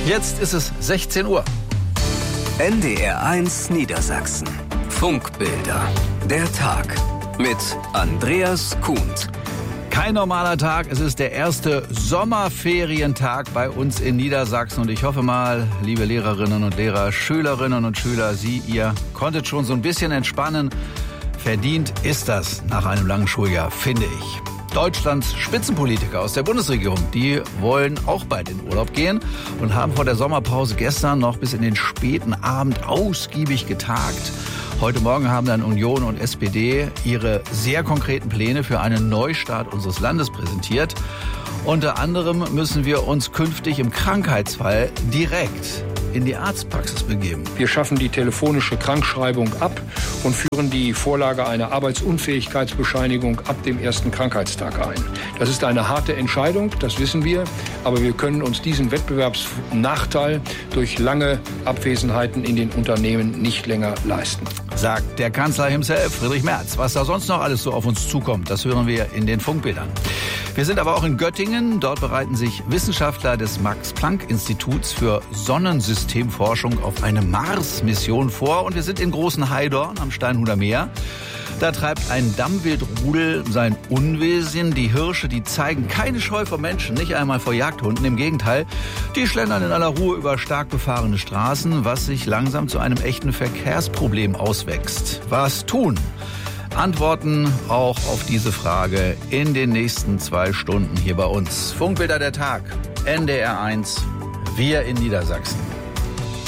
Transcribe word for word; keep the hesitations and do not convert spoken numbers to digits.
Jetzt ist es sechzehn Uhr. N D R eins Niedersachsen. Funkbilder. Der Tag mit Andreas Kuhnt. Kein normaler Tag, es ist der erste Sommerferientag bei uns in Niedersachsen und ich hoffe mal, liebe Lehrerinnen und Lehrer, Schülerinnen und Schüler, Sie, ihr konntet schon so ein bisschen entspannen. Verdient ist das nach einem langen Schuljahr, finde ich. Deutschlands Spitzenpolitiker aus der Bundesregierung, die wollen auch bald in Urlaub gehen und haben vor der Sommerpause gestern noch bis in den späten Abend ausgiebig getagt. Heute Morgen haben dann Union und S P D ihre sehr konkreten Pläne für einen Neustart unseres Landes präsentiert. Unter anderem müssen wir uns künftig im Krankheitsfall direkt in die Arztpraxis begeben. Wir schaffen die telefonische Krankschreibung ab und führen die Vorlage einer Arbeitsunfähigkeitsbescheinigung ab dem ersten Krankheitstag ein. Das ist eine harte Entscheidung, das wissen wir, aber wir können uns diesen Wettbewerbsnachteil durch lange Abwesenheiten in den Unternehmen nicht länger leisten. Sagt der Kanzler himself, Friedrich Merz. Was da sonst noch alles so auf uns zukommt, das hören wir in den Funkbildern. Wir sind aber auch in Göttingen. Dort bereiten sich Wissenschaftler des Max-Planck-Instituts für Sonnensystemforschung auf eine Mars-Mission vor. Und wir sind in Großenheidorn am Steinhuder Meer. Da treibt ein Dammwildrudel sein Unwesen. Die Hirsche, die zeigen keine Scheu vor Menschen, nicht einmal vor Jagdhunden. Im Gegenteil, die schlendern in aller Ruhe über stark befahrene Straßen, was sich langsam zu einem echten Verkehrsproblem auswächst. Was tun? Antworten auch auf diese Frage in den nächsten zwei Stunden hier bei uns. Funkbilder der Tag, N D R eins, wir in Niedersachsen.